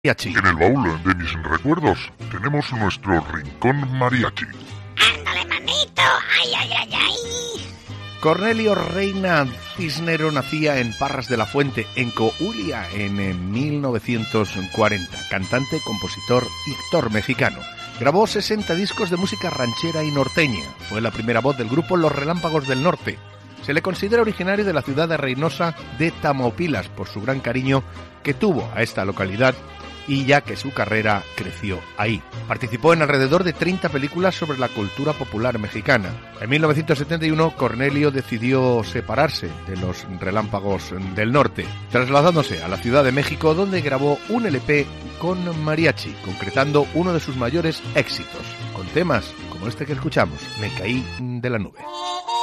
Mariachi. En el baúl de mis recuerdos tenemos nuestro rincón mariachi. ¡Ándale, manito! ¡Ay, ay, ay, ay! Cornelio Reina Cisnero nacía en Parras de la Fuente, en Coahuila, en 1940. Cantante, compositor y actor mexicano. Grabó 60 discos de música ranchera y norteña. Fue la primera voz del grupo Los Relámpagos del Norte. Se le considera originario de la ciudad de Reynosa de Tamaulipas por su gran cariño que tuvo a esta localidad y ya que su carrera creció ahí. Participó en alrededor de 30 películas sobre la cultura popular mexicana. En 1971, Cornelio decidió separarse de los Relámpagos del Norte, trasladándose a la Ciudad de México, donde grabó un LP con mariachi, concretando uno de sus mayores éxitos, con temas como este que escuchamos, Me caí de la nube.